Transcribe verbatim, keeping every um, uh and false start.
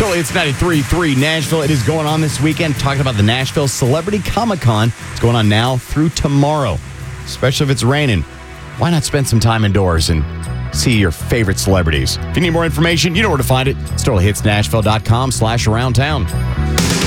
Totally, it's ninety-three point three Nashville. It is going on this weekend. Talking about the Nashville Celebrity Comic-Con. It's going on now through tomorrow, especially if it's raining. Why not spend some time indoors and see your favorite celebrities? If you need more information, you know where to find it. It's totally hits nashville dot com slash around town.